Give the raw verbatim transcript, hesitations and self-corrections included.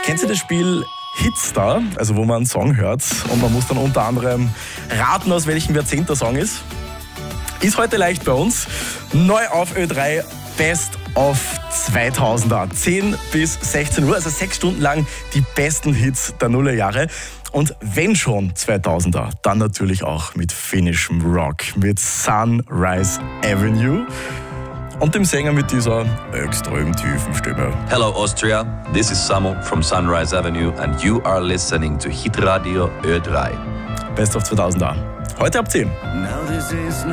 Kennt ihr das Spiel Hitstar, also wo man einen Song hört und man muss dann unter anderem raten, aus welchem Jahrzehnt der Song ist? Ist heute leicht bei uns. Neu auf Ö drei, Best of zweitausender. zehn bis sechzehn Uhr, also sechs Stunden lang die besten Hits der Nullerjahre. Und wenn schon zweitausender, dann natürlich auch mit finnischem Rock, mit Sunrise Avenue und dem Sänger mit dieser extrem tiefen Stimme. Hello Austria, this is Samo from Sunrise Avenue and you are listening to Hitradio Ö drei. Best of zweitausender. Heute ab zehn.